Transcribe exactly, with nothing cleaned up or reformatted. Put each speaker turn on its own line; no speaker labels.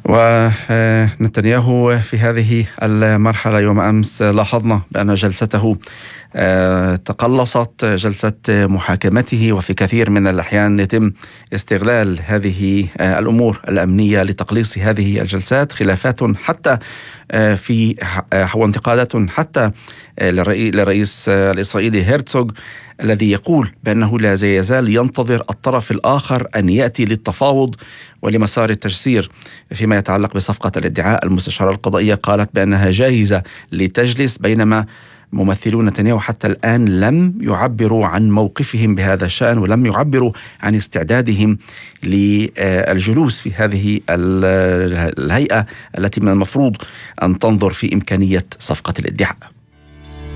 ونتنياهو في هذه المرحلة يوم أمس لاحظنا بأن جلسته تقلصت، جلسة محاكمته، وفي كثير من الأحيان يتم استغلال هذه الأمور الأمنية لتقليص هذه الجلسات. خلافات حتى في وانتقادات حتى للرئيس الإسرائيلي هيرتزوغ الذي يقول بأنه لا يزال ينتظر الطرف الآخر أن يأتي للتفاوض ولمسار التجسير. فيما يتعلق بصفقة الادعاء، المستشارة القضائية قالت بأنها جاهزة لتجلس، بينما ممثلون نتنياهو حتى الآن لم يعبروا عن موقفهم بهذا الشأن، ولم يعبروا عن استعدادهم للجلوس في هذه الهيئة التي من المفروض أن تنظر في إمكانية صفقة الادعاء.